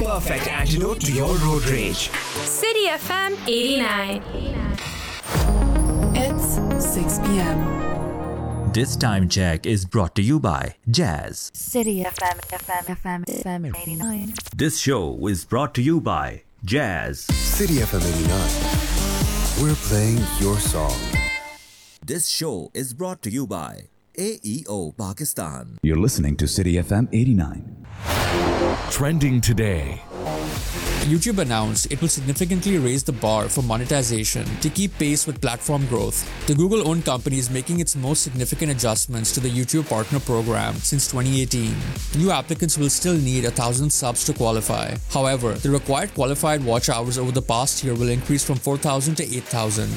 perfect antidote to your road rage. City FM 89. It's 6 p.m. This time check is brought to you by Jazz. City FM 89. This show is brought to you by Jazz. City FM 89. We're playing your song. This show is brought to you by AEO Pakistan. You're listening to City FM 89. Trending today. YouTube announced it will significantly raise the bar for monetization to keep pace with platform growth. The Google-owned company is making its most significant adjustments to the YouTube Partner Program since 2018. New applicants will still need 1,000 subs to qualify. However, the required qualified watch hours over the past year will increase from 4,000 to 8,000.